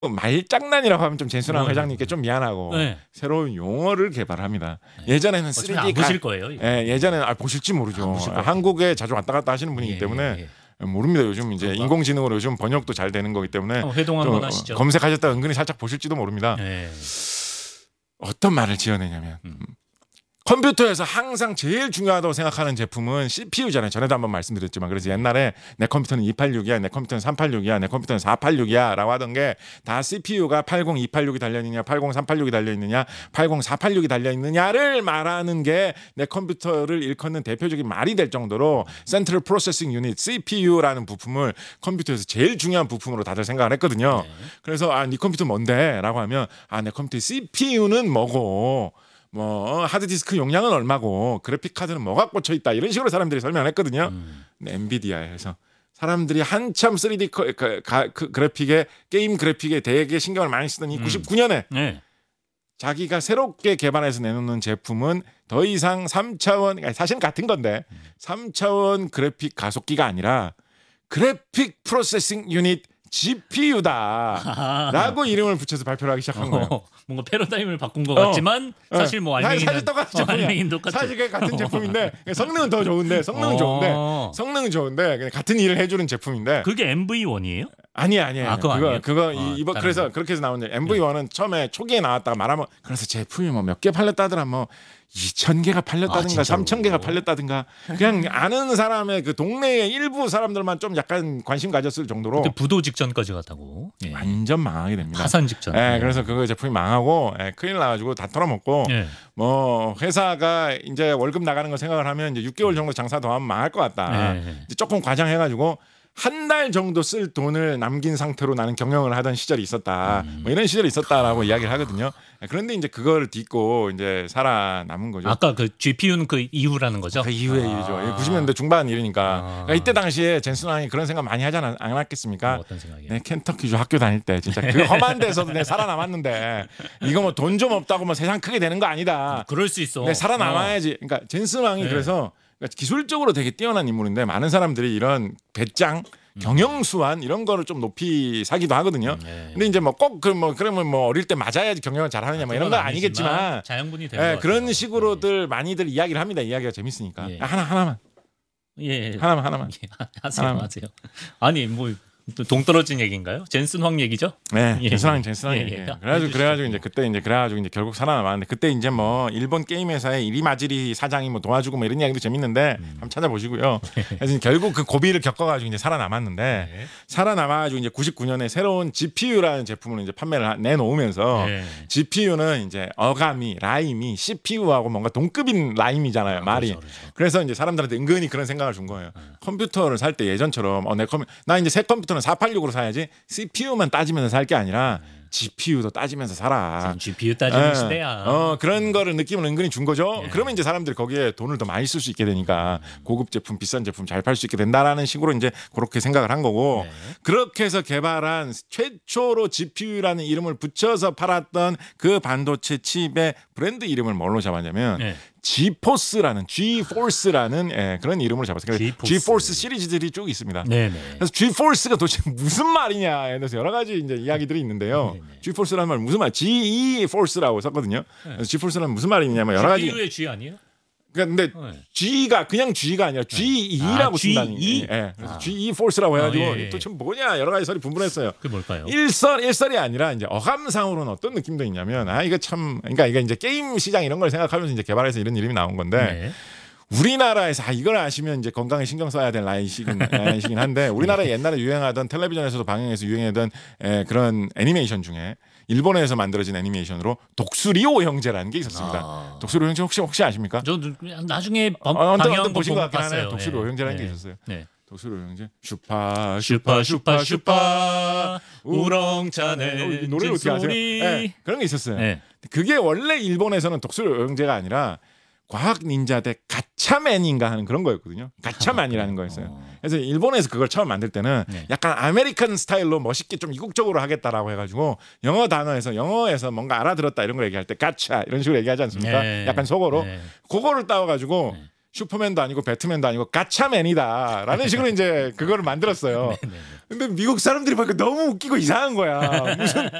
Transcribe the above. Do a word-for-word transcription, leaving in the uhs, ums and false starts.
말장난이라고 하면 좀 젠순환 뭐, 회장님께 좀 미안하고 네. 새로운 용어를 개발합니다. 네. 예전에는 어차피 안 쓰리디 가, 보실 거예요. 이거. 예, 예전에는 아, 보실지 모르죠. 안 보실 것 한국에 자주 왔다 갔다 하시는 분이기 예, 때문에 예. 모릅니다. 요즘 이제 그런가? 인공지능으로 요즘 번역도 잘 되는 거기 때문에 한번 회동 좀 한번 하시죠. 검색하셨다 은근히 살짝 보실지도 모릅니다. 예. 어떤 말을 지어내냐면 음. 컴퓨터에서 항상 제일 중요하다고 생각하는 제품은 씨피유잖아요. 전에도 한번 말씀드렸지만 그래서 옛날에 내 컴퓨터는 이백팔십육이야, 내 컴퓨터는 삼백팔십육이야, 내 컴퓨터는 사백팔십육이야 라고 하던 게 다 씨피유가 팔공이팔육이 달려있느냐, 팔공삼팔육이 달려있느냐, 팔공사팔육이 달려있느냐를 말하는 게 내 컴퓨터를 일컫는 대표적인 말이 될 정도로 센트럴 프로세싱 유닛 씨피유라는 부품을 컴퓨터에서 제일 중요한 부품으로 다들 생각을 했거든요. 네. 그래서 아, 네 컴퓨터 뭔데? 라고 하면 아, 내 컴퓨터 씨피유는 뭐고 뭐 하드디스크 용량은 얼마고 그래픽 카드는 뭐가 꽂혀 있다 이런 식으로 사람들이 설명을 했거든요. 음. 엔비디아에서 사람들이 한참 쓰리디 그, 그, 그 그래픽에 게임 그래픽에 되게 신경을 많이 쓰던 이 음. 구십구 년에 네. 자기가 새롭게 개발해서 내놓는 제품은 더 이상 삼 차원 사실 같은 건데 삼 차원 그래픽 가속기가 아니라 그래픽 프로세싱 유닛 지피유다 라고 이름을 붙여서 발표를 하기 시작한 거예요. 어, 뭔가 패러다임을 바꾼 것 어. 같지만 사실 뭐 사실, 알맹이는 사실 똑같은 제품이야. 알맹이는 똑같아. 사실 그게 같은 제품인데 성능은 더 좋은데 성능은 좋은데 어. 성능은 좋은데 그냥 같은 일을 해주는 제품인데 그게 엠브이원이에요? 아니야 아니야 아, 그거 그거 아니에요? 그거 아, 이, 이번 다른 그래서 거. 그렇게 해서 나오는데 엠브이원은 처음에 초기에 나왔다가 말하면 그래서 제품이 뭐 몇 개 팔렸다더라 뭐 이천 개가 아, 팔렸다든가 진짜로? 삼천 개가 팔렸다든가 그냥 아는 사람의 그 동네의 일부 사람들만 좀 약간 관심 가졌을 정도로 그때 부도 직전까지 갔다고. 예. 완전 망하게 됩니다. 파산 직전. 예, 그래서 그거 제품이 망하고 예, 큰일 나가지고 다 털어먹고 예. 뭐 회사가 이제 월급 나가는 거 생각을 하면 이제 육 개월 정도 장사 더 하면 망할 것 같다. 예. 이제 조금 과장해가지고 한 달 정도 쓸 돈을 남긴 상태로 나는 경영을 하던 시절이 있었다. 음. 뭐 이런 시절이 있었다라고 이야기를 하거든요. 그런데 이제 그걸 딛고 이제 살아남은 거죠. 아까 그 지피유는 그 이후라는 거죠? 그 이후의 아. 일이죠. 구십 년대 중반 일이니까. 아. 그러니까 이때 당시에 젠슨왕이 그런 생각 많이 하지 않- 않았겠습니까? 뭐 어떤 생각이에요? 내 켄터키주 학교 다닐 때 진짜 그 험한 데서도 내 살아남았는데 이거 뭐 돈 좀 없다고 뭐 세상 크게 되는 거 아니다. 그럴 수 있어. 내 살아남아야지. 그러니까 젠슨 왕이 네. 그래서 그러니까 기술적으로 되게 뛰어난 인물인데 많은 사람들이 이런 배짱, 경영수완 이런 거를 좀 높이 사기도 하거든요. 네. 근데 이제 뭐 꼭 그 뭐 그러면 뭐 어릴 때 맞아야지 경영을 잘하느냐 뭐 이런 건 아니겠지만 자양분이 되는 예, 것 그런 같아요. 식으로들 많이들 이야기를 합니다. 이야기가 재밌으니까 예. 하나 하나만 예. 예. 하나만 하나만. 예, 하세요, 하나만. 하세요. 아니 뭐 또 동떨어진 얘기인가요? 젠슨 황 얘기죠? 네, 예. 젠슨왕 젠슨왕 예, 얘기예요. 예. 그래가지고 해주시죠. 그래가지고 이제 그때 이제 그래가지고 이제 결국 살아남았는데 그때 이제 뭐 일본 게임 회사의 이리마지리 사장이 뭐 도와주고 뭐 이런 이야기도 재밌는데 음. 한번 찾아보시고요. 그래서 이제 결국 그 고비를 겪어가지고 이제 살아남았는데 네. 살아남아가지고 이제 구십구 년에 새로운 지피유라는 제품을 이제 판매를 하- 내놓으면서 네. 지피유는 이제 어가미, 라임이 씨피유하고 뭔가 동급인 라임이잖아요. 아, 말이. 그렇죠, 그렇죠. 그래서 이제 사람들한테 은근히 그런 생각을 준 거예요. 컴퓨터를 살 때 예전처럼 어, 내 컴, 나 이제 새 컴퓨터는 사백팔십육으로 사야지 씨피유만 따지면서 살 게 아니라 지피유도 따지면서 사라. 지금 지피유 따지는 예. 시대야. 어, 그런 거를 느낌을 은근히 준 거죠. 예. 그러면 이제 사람들이 거기에 돈을 더 많이 쓸 수 있게 되니까 고급 제품, 비싼 제품 잘 팔 수 있게 된다라는 식으로 이제 그렇게 생각을 한 거고 네. 그렇게 해서 개발한 최초로 지피유라는 이름을 붙여서 팔았던 그 반도체 칩의 브랜드 이름을 뭘로 잡았냐면 네. 지포스라는 Gforce라는 예, 그런 이름으로 잡았어요. Gforce. Gforce 시리즈들이 쭉 있습니다. 네네. 그래서 Gforce가 도대체 무슨 말이냐에 대해서 여러 가지 이제 이야기들이 있는데요. 네네. Gforce라는 말 무슨 말? 지이포스라고 썼거든요. 그래서 Gforce라는 무슨 말이냐면 여러 가지. 지피유의 G 아니에요? 그러니까 근데 네. G가 그냥 G가 아니라 지이라고 아, 쓴다는 지이? 게. 예. 그래서 아. 지이포스라고 해가지고 아, 예, 예. 또 참 뭐냐 여러 가지 설이 분분했어요. 그게 뭘까요? 일설 일설이 아니라 이제 어감상으로는 어떤 느낌도 있냐면 아 이거 참 그러니까 이게 이제 게임 시장 이런 걸 생각하면서 이제 개발해서 이런 이름이 나온 건데 네. 우리나라에서 아 이걸 아시면 이제 건강에 신경 써야 될 나이시긴, 나이시긴 한데 우리나라에 옛날에 유행하던 텔레비전에서도 방영해서 유행하던 에, 그런 애니메이션 중에 일본에서 만들어진 애니메이션으로 독수리오 형제라는 게 있었습니다. 아. 독수리오 형제 혹시 혹시 아십니까? 저 나중에 방, 어, 언뜻 방영한 언뜻 거 보신 것 보고 같긴 하네요. 봤어요. 독수리오 네. 형제라는 네. 게 있었어요. 네. 독수리오 형제 슈파 슈파 슈파 슈파 우- 우렁차네 어, 이 노래를 어떻게 아세요? 네, 그런 게 있었어요. 네. 그게 원래 일본에서는 독수리오 형제가 아니라 과학 닌자 대 가차맨인가 하는 그런 거였거든요. 가차맨이라는 거였어요. 어. 그래서 일본에서 그걸 처음 만들 때는 네. 약간 아메리칸 스타일로 멋있게 좀 이국적으로 하겠다라고 해가지고 영어 단어에서 영어에서 뭔가 알아들었다 이런 걸 얘기할 때 가차 이런 식으로 얘기하지 않습니까? 네. 약간 속어로 네. 그거를 따와가지고 네. 슈퍼맨도 아니고 배트맨도 아니고 가차맨이다라는 식으로 이제 그거를 만들었어요. 근데 미국 사람들이 보니까 너무 웃기고 이상한 거야. 무슨